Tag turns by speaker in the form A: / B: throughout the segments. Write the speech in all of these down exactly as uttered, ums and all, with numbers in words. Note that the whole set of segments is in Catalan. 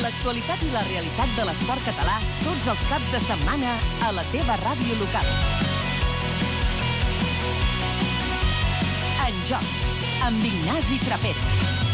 A: L'actualitat i la realitat de l'esport català tots els caps de setmana a la teva ràdio local. En joc, amb Ignasi Trapero.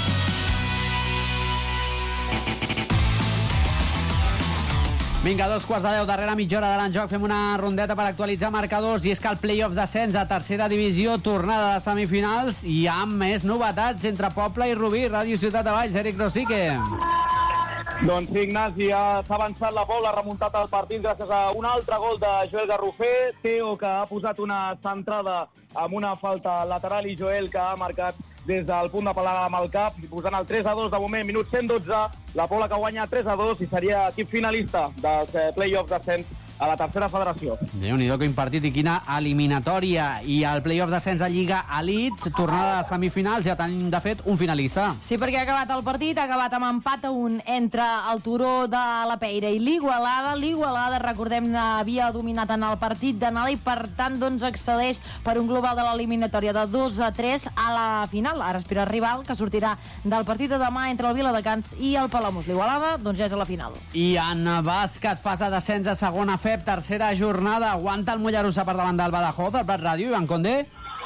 B: Vinga, dos quarts de deu, darrere mitja hora de l'enjoc, fem una rondeta per actualitzar marcadors, i és que el play-off d'ascens a tercera divisió, tornada de semifinals, i amb més novetats entre Poble i Rubí. Ràdio Ciutat de Valls, Eric Rosique.
C: Doncs sí, Ignasi, ja s'ha avançat la Pobla, ha remuntat el partit gràcies a un altre gol de Joel Garrofer. Teo, que ha posat una centrada amb una falta lateral, i Joel, que ha marcat des del punt de pelada amb el cap, posant el tres a dos de moment, minut cent dotze, la Pobla que guanya tres a dos i seria equip finalista dels play-offs d'ascens a la tercera federació.
B: Déu-n'hi-do, quin partit i quina eliminatòria. I el play-off d'ascens a Lliga Elite, tornada de semifinals, ja tenim de fet un finalista.
D: Sí, perquè ha acabat el partit, ha acabat amb empat a un entre el Turó de la Peira i l'Igualada. L'Igualada, recordem, havia dominat en el partit d'anada i per tant doncs accedeix per un global de l'eliminatòria de dos a tres a la final. Ara espera el rival que sortirà del partit de demà entre el Viladecans i el Palamós. L'Igualada doncs ja és a la final.
B: I en bàsquet, fase d'ascens a segona F E P, tercera jornada, aguanta el Mollerussa per davant del Badajoz, el Prat Ràdio, Ivan Condé.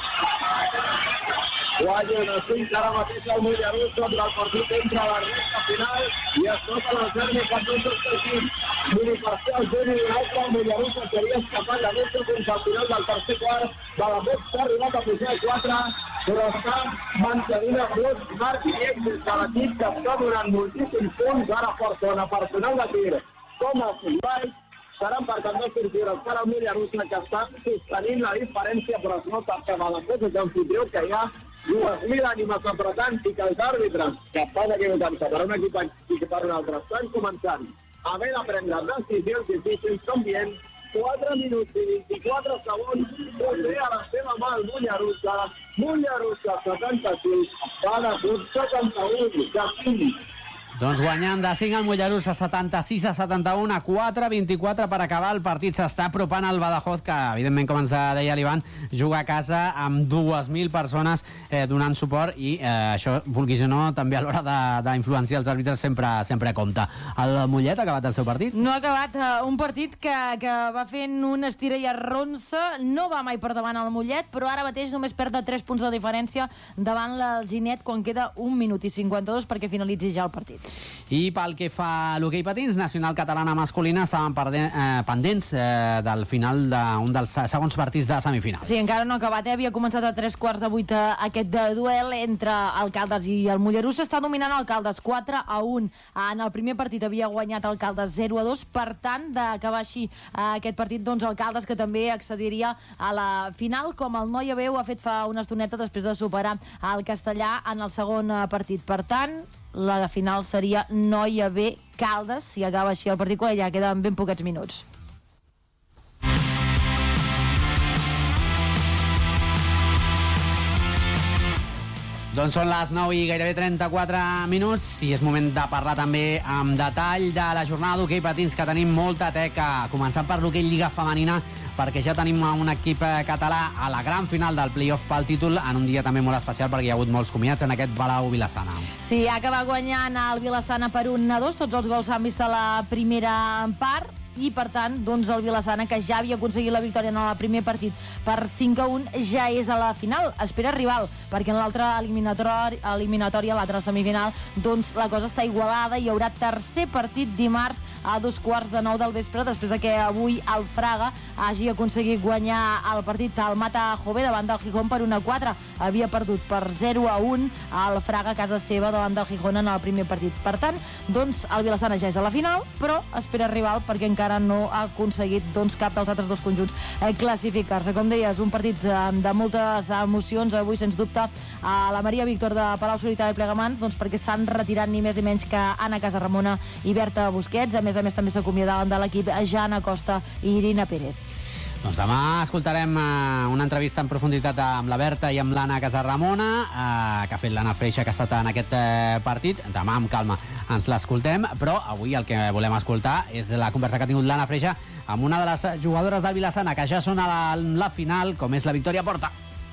C: Guanya cinc ara mateix el Mollerussa, però el partit entra a la recta final i es nota la terme que tots els equips miniparcials d'un i l'altre. El Mollerussa seria escapar de més fins al final del tercer quart. Badajoz s'ha arribat a pujar a quatre, però està mantenint el bloc Marc i èxit de l'equip que està donant moltíssims punts. Ara força personal de tir com el Fulbright seran per també circular per al Mollerussa, que està sostenint la diferència, però es nota que Badajoz és l'anfitrió, que hi ha dues mil ànimes apretant i que els àrbitres, que estan equivocant-se per un equip i per un altre, estan començant a haver de prendre decisions difícils, com dient quatre minuts i vint-i-quatre segons, també a la seva mà el Mollerussa. Mollerussa setanta-sis, Badajoz setanta-u, de cinc.
B: Doncs guanyant de cinc el Mollerussa, setanta-sis a setanta-u, a quatre vint-i-quatre per acabar el partit. S'està apropant el Badajoz, que evidentment, com ens deia l'Ivan, juga a casa amb dues mil persones eh, donant suport, i eh, això, vulguis o no, també a l'hora d'influenciar els àrbitres sempre sempre compta. El Mollet ha acabat el seu partit?
D: No ha acabat, uh, un partit que, que va fent una estira i arronsa, no va mai per davant el Mollet, però ara mateix només perd de tres punts de diferència davant l'Alginet quan queda un minut i cinquanta-dos perquè finalitzi ja el partit.
B: I pel que fa a l'hoquei patins, Nacional Catalana masculina estaven perdent, eh, pendents eh, del final d'un dels segons partits de semifinals.
D: Sí, encara no ha acabat, eh? Havia començat a tres quarts de vuit aquest de duel entre Alcaldes i el Mollerussa. Està dominant Alcaldes quatre a un. En el primer partit havia guanyat Alcaldes zero a dos, per tant, d'acabar així aquest partit, doncs Alcaldes, que també accediria a la final, com el Noia B ho ha fet fa una estoneta després de superar el Castellà en el segon partit. Per tant, la final seria Noia B Caldes, si acaba així el partit, ja queden ben poquets minuts.
B: Doncs són les nou i gairebé trenta-quatre minuts i és moment de parlar també amb detall de la jornada d'hoquei patins, que tenim molta teca, començant per l'hoquei Lliga Femenina, perquè ja tenim un equip català a la gran final del play-off pel títol, en un dia també molt especial perquè hi ha hagut molts comiats en aquest Palau Vilassana.
D: Sí, ha acabat guanyant el Vilassana per un a dos, tots els gols s'han vist a la primera part, i per tant, doncs el Vilassana, que ja havia aconseguit la victòria en el primer partit per cinc a un, ja és a la final. Espera rival, perquè en l'altra eliminatòria, eliminatòria l'altra semifinal, doncs la cosa està igualada. Hi haurà tercer partit dimarts a dos quarts de nou del vespre, després de que avui el Fraga hagi aconseguit guanyar el partit al Mata Jove davant del Gijón per un a quatre. Havia perdut per zero a un el Fraga a casa seva davant del Gijón en el primer partit. Per tant, doncs el Vilassana ja és a la final, però espera rival perquè encara encara no ha aconseguit doncs, cap dels altres dos conjunts eh, classificar-se. Com deies, un partit de, de moltes emocions avui, sens dubte, a la Maria Víctor de Palau Solità i Plegamans, doncs, perquè s'han retirat ni més ni menys que Anna Casaramona i Berta Busquets. A més a més, també s'acomiadaven de l'equip Jana Costa i Irina Pérez.
B: Doncs demà escoltarem uh, una entrevista en profunditat amb la Berta i amb l'Anna Casaramona, uh, que ha fet l'Anna Freixa, que ha estat en aquest uh, partit. Demà, amb calma, ens l'escoltem, però avui el que volem escoltar és la conversa que ha tingut l'Anna Freixa amb una de les jugadores del Vilassana, que ja són a la, la final, com és la Victòria Porta.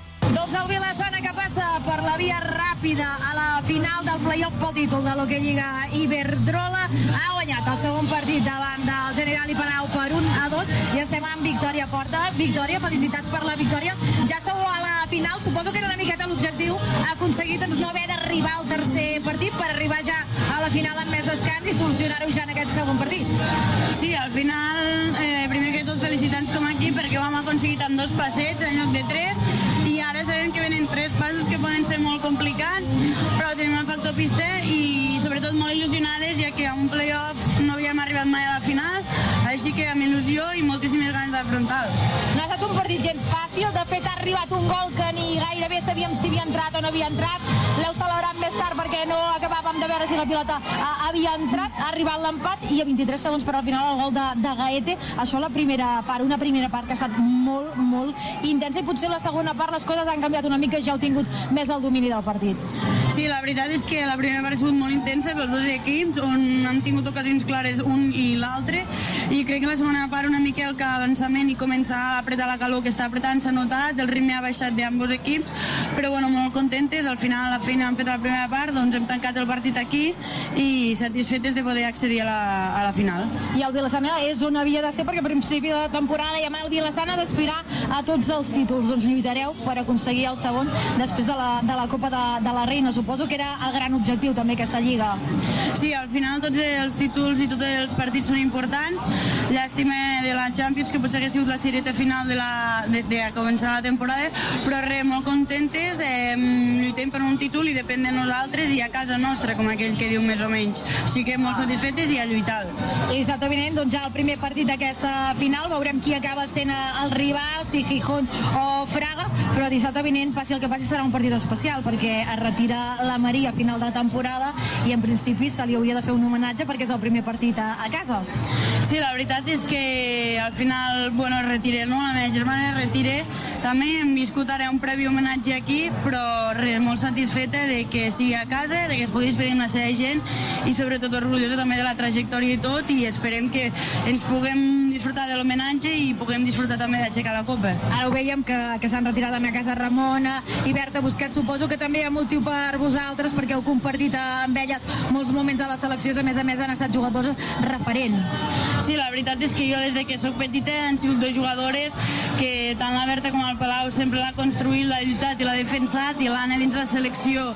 E: Doncs el Vilassana que passa per la via ràpida a la final del play-off pel títol de l'Hockey Lliga Iberdrola. Ha guanyat el segon partit davant del General Ipanau per un a dos i estem amb victòria forta. Victòria, felicitats per la victòria. Ja sou a la final, suposo que era una miqueta l'objectiu aconseguir doncs, no haver d'arribar al tercer partit per arribar ja a la final amb més descans i solucionar-ho ja en aquest segon partit.
F: Sí, al final, eh, primer que tot felicitats com a equip perquè ho hem aconseguit amb dos passets en lloc de tres i ara sabem que venen tres passos que poden ser molt complicats, però tenim el factor pista i sobretot molt il·lusionades ja que a un play-off no havíem arribat mai a la final, així que amb il·lusió i moltíssimes ganes d'afrontar-lo.
E: No ha estat un partit gens fàcil, de fet ha arribat un gol que ni gairebé sabíem si havia entrat o no havia entrat, l'heu celebrat més tard perquè no acabàvem de veure si la pilota uh, havia entrat, ha arribat l'empat i a vint-i-tres segons per al final el gol de, de Gaete, això la primera part, una primera part que ha estat molt, molt intensa i potser la segona part les coses han canviat una mica i ja heu tingut més el domini del partit.
F: Sí, la veritat és que la primera part ha sigut molt intensa pels dos equips, on han tingut ocasions clares un i l'altre, i crec que la segona part una mica el avançament i començar a apretar la calor que està apretant s'ha notat, el ritme ha baixat d'ambos equips, però bueno, molt contentes, al final la feina hem fet a la primera part, doncs hem tancat el partit aquí i satisfetes de poder accedir a la, a la final.
E: I el Vilassana és on havia de ser perquè a principi de temporada ja el Vilassana d'aspirar a tots els títols, doncs lluitareu per aconseguir el segon després de la, de la Copa de, de la Reina. Suposo que era el gran objectiu també aquesta lliga.
F: Sí, al final tots els títols i tots els partits són importants. Llàstima de la Champions que potser hagués sigut la serieta final de, la, de, de començar la temporada, però res, molt contentes, eh, lluitem per un títol i depèn de nosaltres i a casa nostra, com aquell que diu més o menys. Així que molt satisfetes i a lluitar.
E: I dissabte vinent, doncs ja el primer partit d'aquesta final, veurem qui acaba sent el rival, si Gijón o Fraga, però dissabte vinent, passi el que passi, serà un partit especial, perquè es retira la Maria a final de temporada i en principi se li hauria de fer un homenatge perquè és el primer partit a, a casa.
F: Sí, la veritat és que al final, bueno, es retira, no? La meva germana es retira. També hem viscut ara un previ homenatge aquí, però res, molt satisfeta de que sigui a casa, de que es pugui despedir amb la seva gent i sobretot orgullosa també de la trajectòria i tot, i esperem que ens puguem disfrutar de l'homenatge i puguem disfrutar també d'aixecar la copa.
E: Ara ho veiem que, que s'han retirat a ma casa Ramona i Berta Busquets, suposo que també hi ha motiu per vosaltres perquè heu compartit amb elles molts moments a les seleccions, a més a més han estat jugadors referent.
F: Sí, la veritat és que jo des de que soc petita han sigut dos jugadores que tant la Berta com el Palau sempre l'ha construït, l'ha lluitat i l'ha defensat i l'ha anat dins la selecció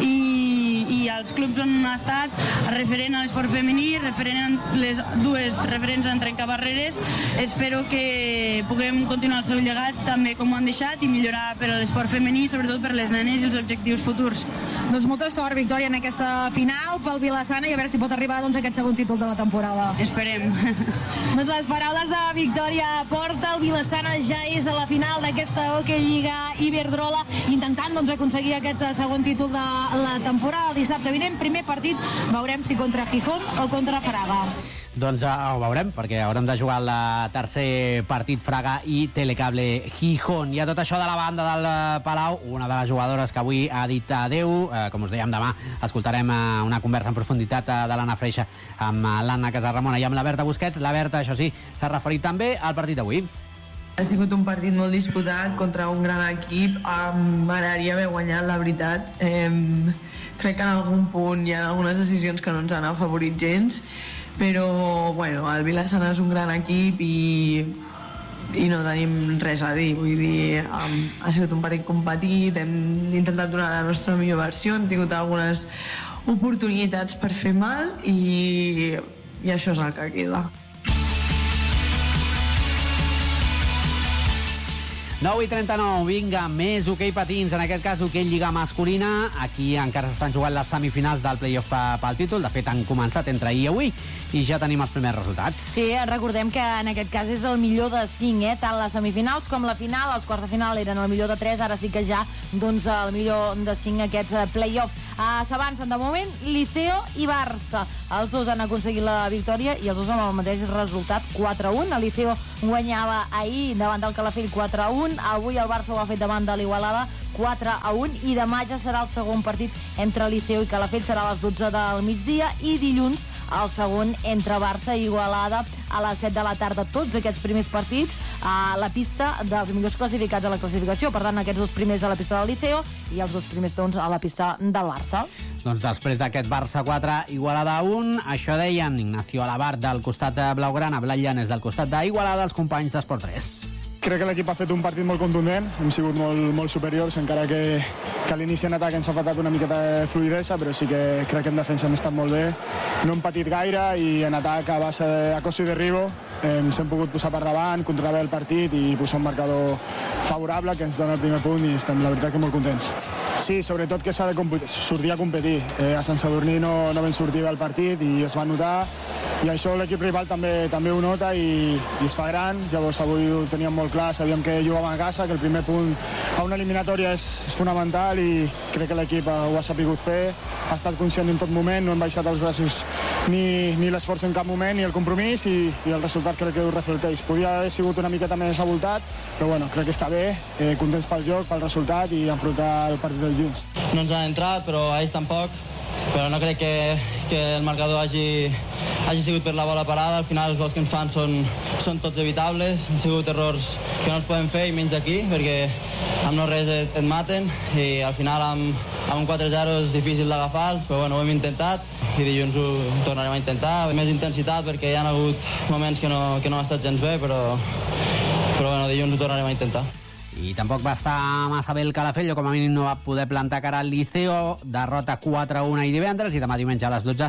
F: i, i als clubs on ha estat referent a l'esport femení, referent les dues referents en trencabarreres. Espero que puguem continuar el seu llegat també com ho han deixat i millorar per a l'esport femení, sobretot per les nenes i els objectius futurs.
E: Doncs molta sort, Victòria, en aquesta final pel Vilassana i a veure si pot arribar doncs, aquest segon títol de la temporada.
F: Esperem.
E: Doncs les paraules de Victòria Porta, el Vilassana ja és a la final d'aquesta Hockey Lliga Iberdrola, intentant doncs, aconseguir aquest segon títol de la temporada. El dissabte vinent, primer partit, veurem si contra Gijón o contra Fraga.
B: Doncs uh, ho veurem, perquè haurem de jugar el tercer partit Fraga i Telecable Gijón. I a tot això de la banda del Palau, una de les jugadores que avui ha dit adeu, uh, com us dèiem, demà escoltarem uh, una conversa en profunditat uh, de l'Anna Freixa amb uh, l'Anna Casarramona i amb la Berta Busquets. La Berta, això sí, s'ha referit també al partit d'avui.
G: Ha sigut un partit molt disputat contra un gran equip. M'agradaria haver guanyat, la veritat. Eh, crec que en algun punt hi ha algunes decisions que no ens han afavorit gens, però bueno, el Vilassana és un gran equip i, i no tenim res a dir. Vull dir, um, ha sigut un partit competit, hem intentat donar la nostra millor versió, hem tingut algunes oportunitats per fer mal i, i això és el que queda.
B: nou i trenta-nou, vinga, més hoquei patins, en aquest cas hoquei lliga masculina. Aquí encara s'estan jugant les semifinals del play-off pel títol. De fet, han començat entre ahir i avui i ja tenim els primers resultats.
D: Sí, recordem que en aquest cas és el millor de cinc, eh? Tant les semifinals com la final. Els quarts de final eren el millor de tres, ara sí que ja doncs, el millor de cinc aquests play-off. Uh, S'avancen de moment Liceo i Barça. Els dos han aconseguit la victòria i els dos amb el mateix resultat, quatre a un. El Liceo guanyava ahir davant del Calafell quatre a un. Avui el Barça ho ha fet davant de l'Igualada quatre a un i demà ja serà el segon partit entre Liceo i Calafell, serà a les dotze del migdia i dilluns el segon entre Barça i Igualada a les set de la tarda. Tots aquests primers partits a la pista dels millors classificats a la classificació. Per tant, aquests dos primers a la pista del Liceo i els dos primers doncs, a la pista del Barça.
B: Doncs després d'aquest Barça quatre, Igualada un, això deien Ignacio Alabart del costat de Blaugrana, Blai Llanes del costat d'Igualada, els companys d'Esport tres.
H: Crec que l'equip ha fet un partit molt contundent, hem sigut molt, molt superiors, encara que, que a l'inici en atac ens ha faltat una miqueta de fluidesa, però sí que crec que en defensa hem estat molt bé. No hem patit gaire i en atac a base de acoso i derribo eh, ens hem pogut posar per davant, controlar bé el partit i posar un marcador favorable que ens dona el primer punt i estem la veritat que molt contents. Sí, sobretot que s'ha de sortir a competir. Eh, a Sant Sadurní no, no vam sortir bé el partit i es va notar i això l'equip rival també també ho nota i, i es fa gran. Llavors avui ho teníem molt clar, sabíem que jugàvem a casa, que el primer punt a una eliminatòria és, és fonamental i crec que l'equip ho ha sapigut fer, ha estat conscient en tot moment, no hem baixat els braços ni, ni l'esforç en cap moment ni el compromís i, i el resultat crec que ho reflecteix. Podia haver sigut una miqueta més avoltat, però bueno, crec que està bé, eh, contents pel joc, pel resultat i enfrontar el partit del Junts.
I: No ens han entrat, però ells tampoc, però no crec que, que el marcador hagi, hagi sigut per la bola parada. Al final els gols que ens fan són, són tots evitables, han sigut errors que no els podem fer i menys aquí, perquè amb no res et, et maten i al final amb, amb un quatre zero és difícil d'agafar-los, però bueno, ho hem intentat i dilluns ho tornarem a intentar. Més intensitat perquè hi ha hagut moments que no, que no ha estat gens bé, però, però bueno, dilluns ho tornarem a intentar.
B: I tampoc va estar massa bé el Calafell, o com a mínim no va poder plantar cara al Liceo, derrota quatre a un ahir divendres i demà diumenge a les dotze,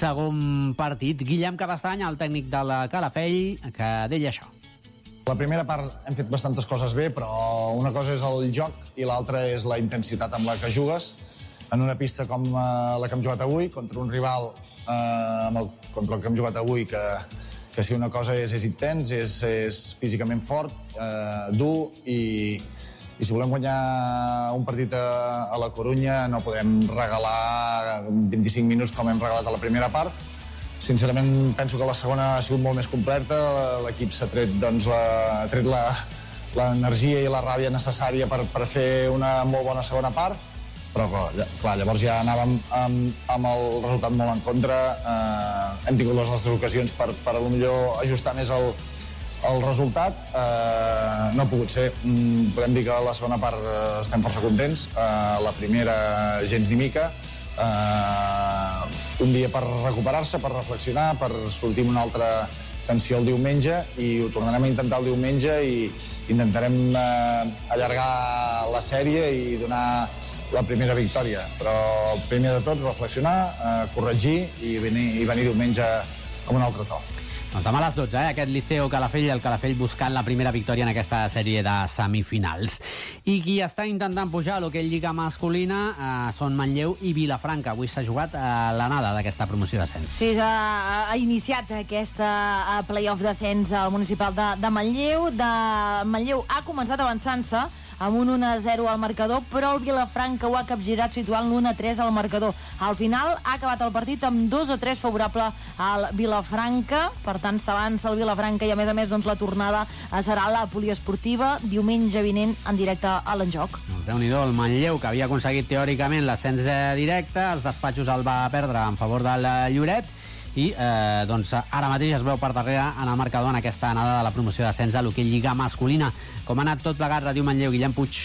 B: segon partit. Guillem Cabestany, el tècnic del Calafell, que deia això.
J: La primera part hem fet bastantes coses bé, però una cosa és el joc i l'altra és la intensitat amb la que jugues en una pista com la que hem jugat avui, contra un rival eh, amb el, contra el que hem jugat avui, que que si una cosa és, és intens, és, és físicament fort, eh, dur, i, i si volem guanyar un partit a, a la Corunya no podem regalar vint-i-cinc minuts com hem regalat a la primera part. Sincerament, penso que la segona ha sigut molt més completa, l'equip s'ha tret, doncs, la, ha tret la, l'energia i la ràbia necessària per, per fer una molt bona segona part, però clar, llavors ja anàvem amb, amb el resultat molt en contra, eh, hem tingut les nostres ocasions per, per a lo millor ajustar més el, el resultat, eh, no ha pogut ser. Mm, podem dir que la segona part eh, estem força contents, eh, la primera gens ni mica, eh, un dia per recuperar-se, per reflexionar, per sortir amb una altra tensió el diumenge i ho tornarem a intentar el diumenge i intentarem eh, allargar la sèrie i donar la primera victòria. Però primer de tot reflexionar, eh, corregir i venir, i venir diumenge amb un altre to.
B: Doncs demà a les dotze, eh? Aquest Liceo Calafell, el Calafell buscant la primera victòria en aquesta sèrie de semifinals. I qui està intentant pujar a l'hoquei Lliga masculina eh, són Manlleu i Vilafranca. Avui s'ha jugat a l'anada d'aquesta promoció d'ascens.
D: Sí, ha, ha iniciat aquesta play-off d'ascens al municipal de, de Manlleu. De Manlleu ha començat avançant-se amb un un a zero al marcador, però el Vilafranca ho ha capgirat situant l'un a tres al marcador. Al final ha acabat el partit amb dos a tres favorable al Vilafranca, per tant s'avança el Vilafranca i a més a més doncs, la tornada serà la poliesportiva diumenge vinent en directe a l'Enjoc.
B: Déu-n'hi-do, el Manlleu, que havia aconseguit teòricament l'ascens directe, els despatxos el va perdre en favor del Lloret, i eh, doncs, ara mateix es veu per darrere en el marcador en aquesta anada de la promoció d'ascens a l'hoquei Lliga masculina. Com ha anat tot plegat, Ràdio Manlleu, Guillem Puig.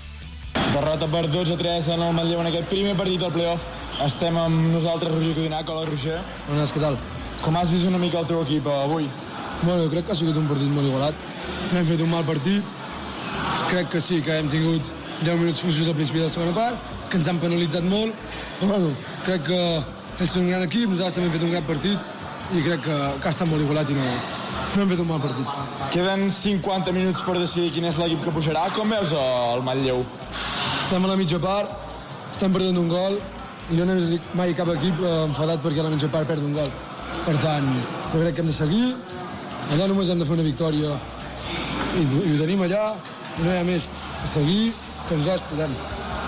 K: Derrota per dos a tres en el Manlleu en aquest primer partit del play-off. Estem amb nosaltres, Roger Codinac. Hola, Roger.
L: Bones, què tal?
K: Com has vist una mica el teu equip avui?
L: Bueno, jo crec que ha sigut un partit molt igualat. No hem fet un mal partit. Crec que sí, que hem tingut deu minuts fluixos al principi de la segona part, que ens han penalitzat molt. Però bueno, crec que ells són un gran equip, nosaltres també hem fet un gran partit i crec que, que ha estat molt igualat i no, no hem fet un mal partit.
K: Queden cinquanta minuts per decidir quin és l'equip que pujarà. Com veus el Manlleu?
L: Estem a la mitja part, estem perdent un gol i jo no he vist mai cap equip enfadat perquè a la mitja part perd un gol. Per tant, jo crec que hem de seguir, allà només hem de fer una victòria i, i ho tenim allà, i no hi ha més a seguir, que ens ja es podem.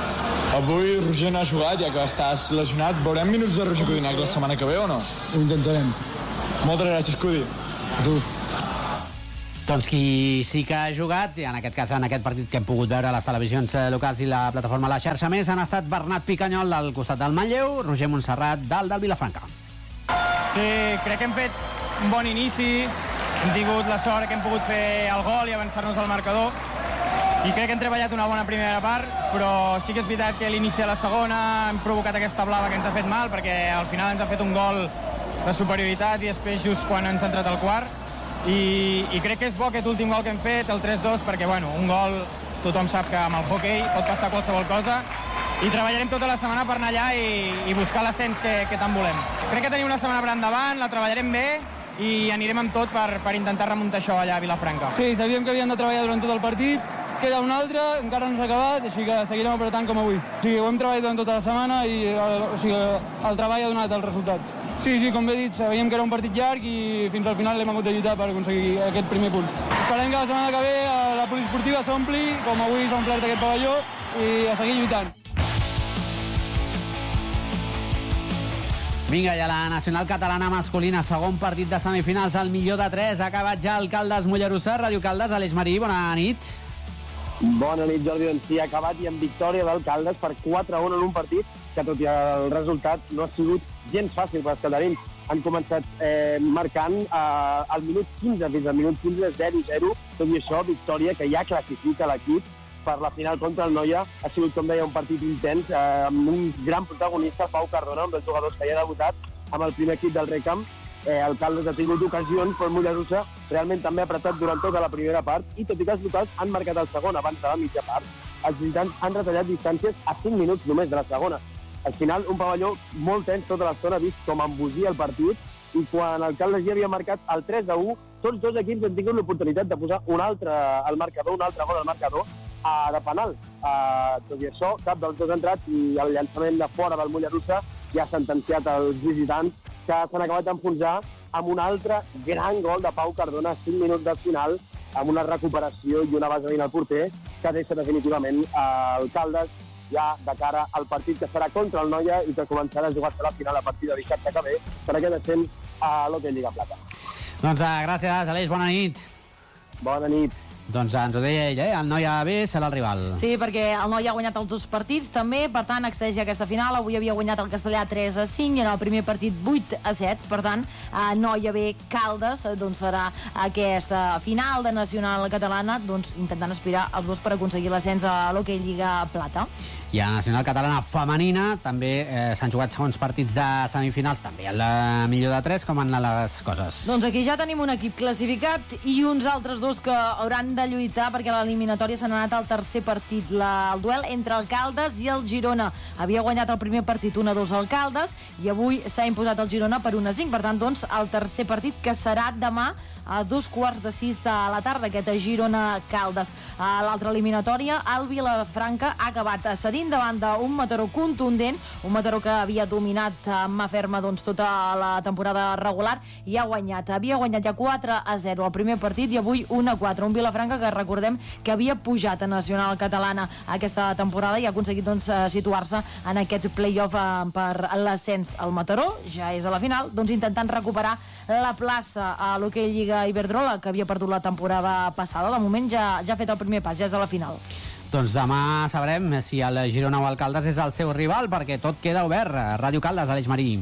K: Avui Roger no ha jugat, ja que estàs lesionat. Veurem minuts de Roger Codinac la setmana que ve o no?
L: Ho intentarem.
K: Moltes gràcies, Codi.
L: A tu.
B: Doncs qui sí que ha jugat, i en aquest cas en aquest partit que hem pogut veure a les televisions locals i la plataforma La Xarxa Més, han estat Bernat Picanyol del costat del Manlleu, Roger Montserrat del del Vilafranca.
M: Sí, crec que hem fet un bon inici, hem tingut la sort que hem pogut fer el gol i avançar-nos al marcador, i crec que hem treballat una bona primera part, però sí que és veritat que a l'inici de la segona hem provocat aquesta blava que ens ha fet mal, perquè al final ens ha fet un gol de superioritat i després just quan ens ha entrat al quart, i, i crec que és bo aquest últim gol que hem fet, el tres dos, perquè bueno, un gol tothom sap que amb el hoquei pot passar qualsevol cosa, i treballarem tota la setmana per anar allà i, i buscar l'ascens que, que tant volem. Crec que tenim una setmana per endavant, la treballarem bé i anirem amb tot per, per intentar remuntar això allà a Vilafranca.
L: Sí, sabíem que havíem de treballar durant tot el partit, queda un altre, encara no s'ha acabat, així que seguirem apretant com avui. O sigui, ho hem treballat durant tota la setmana i el, o sigui, el treball ha donat el resultat. Sí, sí, com bé dit, sabíem que era un partit llarg i fins al final l'hem hagut de lluitar per aconseguir aquest primer punt. Esperem que la setmana que ve la poliesportiva s'ompli, com avui s'ha omplert aquest pavelló, i a seguir lluitant.
B: Vinga, i a la nacional catalana masculina, segon partit de semifinals, al millor de tres, ha acabat ja el Caldes Mollerussa. Ràdio Caldes, Aleix Marí, bona nit.
N: Bona nit, Jordi. Doncs sí, ha acabat i amb victòria del Caldes per quatre a un en un partit que, tot i el resultat, no ha sigut gens fàcil pels calderins. Han començat eh, marcant eh, al minut quinze, fins al minut quinze, zero zero. Tot i això, victòria que ja classifica l'equip per la final contra el Noia. Ha sigut, com deia, un partit intens, eh, amb un gran protagonista, Pau Cardona, un dels jugadors que hi ha debutat amb el primer equip del Recamp. Eh, el Caldes ha tingut ocasions, però el Mollerussa realment també ha apretat durant tota la primera part, i tot i que els locals han marcat el segon abans de la mitja part, els visitants han retallat distàncies a cinc minuts només de la segona. Al final, un pavelló molt tens tota l'estona, vist com embosia el partit, i quan el Caldes ja havia marcat el tres a u, tots dos equips han tingut l'oportunitat de posar un altre al marcador, un altre gol al marcador, a, de penal. Uh, tot i això, cap dels dos ha entrat, i el llançament de fora del Mollerussa ja ha sentenciat els visitants, que s'han acabat d'enfonsar amb un altre gran gol de Pau Cardona a cinc minuts del final, amb una recuperació i una base veient al porter, que deixa definitivament el Caldes ja de cara al partit que serà contra el Noia i que començarà a jugar-se la final a partir de dissabte que ve per aquest ascens a l'Hockey Lliga Plata.
B: Doncs gràcies, Aleix, bona nit.
N: Bona nit.
B: Doncs ens ho deia ell, eh? El Noia B serà el rival.
D: Sí, perquè el Noia ha guanyat els dos partits també, per tant accedeix a aquesta final. Avui havia guanyat el Castellà tres a cinc i en el primer partit vuit a set. Per tant, a Noia B Caldes doncs serà aquesta final de Nacional Catalana, doncs intentant aspirar els dos per aconseguir l'ascens a l'Hockey Lliga Plata.
B: I a la Nacional Catalana femenina també eh, s'han jugat segons partits de semifinals, també el millor de tres. Com han anat les coses?
D: Doncs aquí ja tenim un equip classificat i uns altres dos que hauran de lluitar perquè l'eliminatòria s'ha anat al tercer partit. La, el duel entre el Caldes i el Girona. Havia guanyat el primer partit un a dos al Caldes i avui s'ha imposat el Girona per un a cinc. Per tant, doncs, el tercer partit que serà demà a dos quarts de sis de la tarda, aquest Girona-Caldes. A l'altra eliminatòria, el Vilafranca ha acabat cedint davant d'un Mataró contundent, un Mataró que havia dominat amb mà ferma doncs, tota la temporada regular i ha guanyat. Havia guanyat ja quatre a zero el primer partit i avui un a quatre. Un Vilafranca que recordem que havia pujat a Nacional Catalana aquesta temporada i ha aconseguit doncs, situar-se en aquest play-off per l'ascens. El Mataró ja és a la final, doncs intentant recuperar la plaça a l'Hockey Lliga Iberdrola, que havia perdut la temporada passada. De moment ja, ja ha fet el primer pas, ja és a la final.
B: Doncs demà sabrem si el Girona o el Caldes és el seu rival, perquè tot queda obert. Ràdio Caldes, Aleix Marí.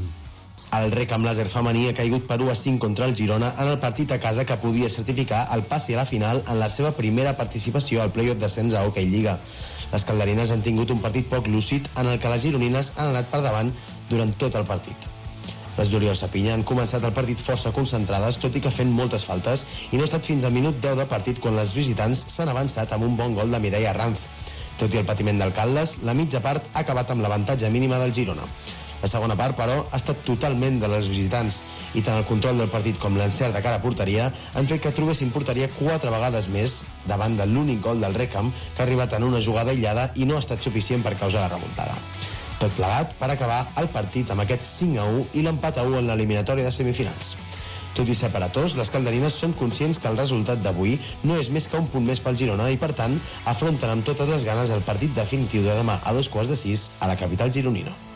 O: El Recamp Làser femení ha caigut per u a cinc contra el Girona en el partit a casa que podia certificar el passi a la final en la seva primera participació al play-off d'ascens a Hockey Lliga. Les calderines han tingut un partit poc lúcid en el que les gironines han anat per davant durant tot el partit. Les d'Oriol Sapinya han començat el partit força concentrades, tot i que fent moltes faltes, i no ha estat fins al minut deu de partit quan les visitants s'han avançat amb un bon gol de Mireia Ranz. Tot i el patiment del Caldes, la mitja part ha acabat amb l'avantatge mínima del Girona. La segona part, però, ha estat totalment de les visitants, i tant el control del partit com l'encert de cara a porteria han fet que trobessin porteria quatre vegades més davant de l'únic gol del Recamp, que ha arribat en una jugada aïllada i no ha estat suficient per causar la remuntada. Tot plegat per acabar el partit amb aquest cinc a u i l'empat a u en l'eliminatòria de semifinals. Tot i ser paratós, les calderines són conscients que el resultat d'avui no és més que un punt més pel Girona i, per tant, afronten amb totes les ganes el partit definitiu de demà a dos quarts de sis a la capital gironina.